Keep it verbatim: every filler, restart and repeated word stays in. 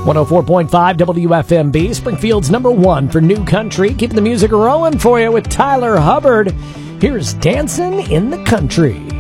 one oh four point five W F M B, Springfield's number one for new country. Keeping the music rolling for you with Tyler Hubbard. Here's Dancing in the Country.